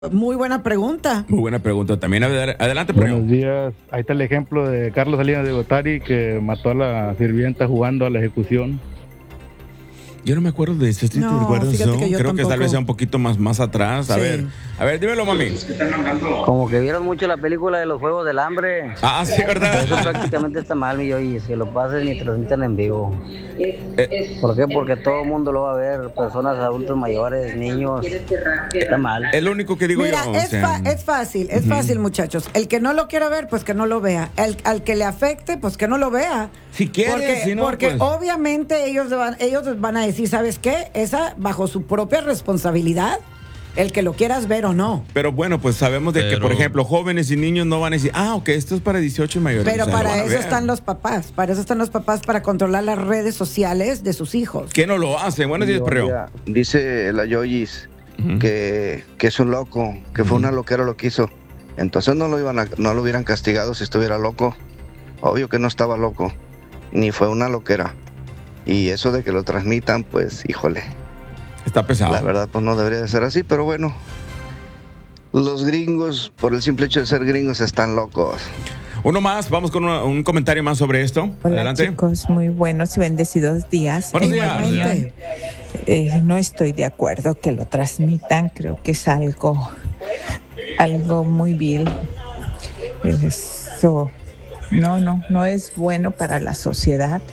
Muy buena pregunta. Muy buena pregunta. También adelante, Buenos Primo. días. Ahí está el ejemplo de Carlos Salinas de Gortari, que mató a la sirvienta jugando a la ejecución. Yo no me acuerdo de ese No, recuerdas fíjate eso. que yo Creo que tampoco. tal vez sea un poquito más atrás. Sí. A ver, dímelo, mami. Como que vieron mucho la película de los Juegos del Hambre. Ah, sí, ¿verdad? Eso prácticamente está mal, mi y si lo pasen y transmiten en vivo. ¿Por qué? Porque todo el mundo lo va a ver, personas, adultos mayores, niños. Está mal. Es lo único que digo Mira, yo. es fácil, muchachos. El que no lo quiera ver, pues que no lo vea. Al que le afecte, pues que no lo vea. Si quieres, porque, si no, porque pues. obviamente ellos van a decir, ¿sabes qué? Esa bajo su propia responsabilidad, el que lo quieras ver o no. Pero bueno, pues sabemos de que, por ejemplo, jóvenes y niños no van a decir, ok, esto es para 18 y mayores. Pero O sea, lo para van a eso ver. están los papás. Para eso están los papás, para controlar las redes sociales de sus hijos. ¿Quién no lo hace? Buenos días, Preo. Dice la Yoyis que es un loco, que fue una loquera lo que hizo. Entonces no lo hubieran castigado si estuviera loco. Obvio que no estaba loco, ni fue una loquera. Y eso de que lo transmitan, pues, híjole. Está pesado. La verdad, pues no debería de ser así, pero bueno. Los gringos, por el simple hecho de ser gringos, están locos. Uno más, vamos con un comentario más sobre esto. Hola, Adelante. chicos, muy buenos y bendecidos días. Buenos días. Igualmente. No estoy de acuerdo que lo transmitan, creo que es algo muy vil. Eso no es bueno para la sociedad.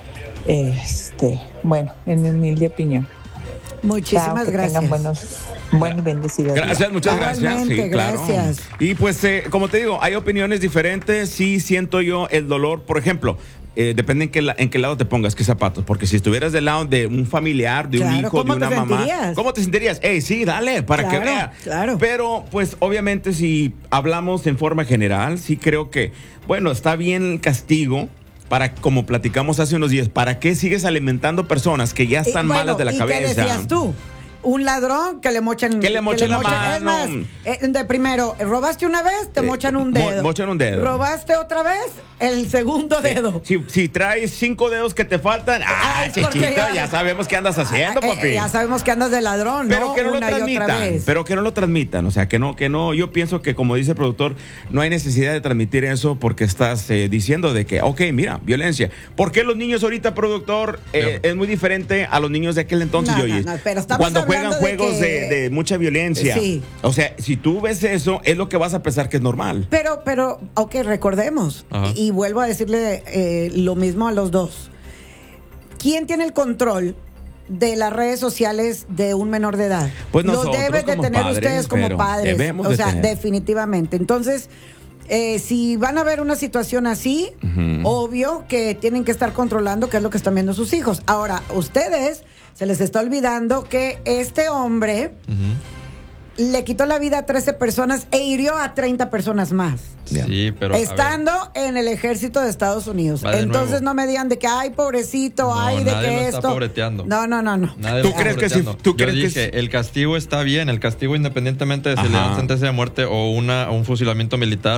Bueno, en mi humilde opinión. Muchísimas Chao, que gracias. tengan buen y bendecido día. Gracias, muchas gracias. Igualmente, Sí, claro. gracias. Y pues, como te digo, hay opiniones diferentes. Sí siento yo el dolor. Por ejemplo, depende en qué lado te pongas, qué zapatos. Porque si estuvieras del lado de un familiar, de un Claro, hijo, de ¿cómo una te mamá, sentirías? ¿cómo te sentirías? Sí, dale, para que Claro, vea. claro. Pero, pues, obviamente, si hablamos en forma general, sí creo que, bueno, está bien el castigo. Como platicamos hace unos días, ¿para qué sigues alimentando personas que ya están Bueno, malas de la ¿y cabeza? qué decías tú? Un ladrón que le mochan. Que le mochan la mano. Es más, de primero, robaste una vez, te mochan un dedo. Mochan un dedo. Robaste otra vez, el segundo dedo. Si traes 5 dedos que te faltan, Es porque chiquito, ya sabemos qué andas haciendo, papi. Ya sabemos que andas de ladrón, Pero ¿no? que no lo Una y otra transmitan, vez. pero que no lo transmitan, o sea, que no, yo pienso que como dice el productor, no hay necesidad de transmitir eso porque estás diciendo de que, ok, mira, violencia. ¿Por qué los niños ahorita, productor, es muy diferente a los niños de aquel entonces, No, Yoyi? no, pero estamos cuando juegan hablando de juegos que- de mucha violencia. Sí. O sea, si tú ves eso, es lo que vas a pensar que es normal. Pero, ok, recordemos, Ajá. y vuelvo a decirle lo mismo a los dos. ¿Quién tiene el control de las redes sociales de un menor de edad? Pues Lo nosotros deben de como tener padres, ustedes como pero padres. debemos O de sea, tener. definitivamente. Entonces, si van a ver una situación así, obvio que tienen que estar controlando qué es lo que están viendo sus hijos. Ahora, ustedes se les está olvidando que este hombre le quitó la vida a 13 personas e hirió a 30 personas más. Sí, pero. Estando en el ejército de Estados Unidos. Va de Entonces nuevo. no me digan de que, ay, pobrecito, No, ay, de nadie que lo esto. está pobreteando. No. Nadie ¿Tú lo está crees que sí? pobreteando. ¿Tú crees Yo que dije, sí? el castigo está bien, el castigo independientemente de si le Ajá. dan sentencia de muerte o un fusilamiento militar.